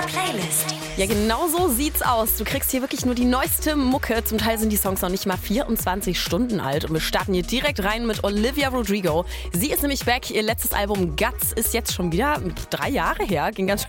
Playlist. Ja, genau so sieht's aus. Du kriegst hier wirklich nur die neueste Mucke. Zum Teil sind die Songs noch nicht mal 24 Stunden alt. Und wir starten hier direkt rein mit Olivia Rodrigo. Sie ist nämlich back. Ihr letztes Album Guts ist jetzt schon wieder 3 Jahre her. Ging ganz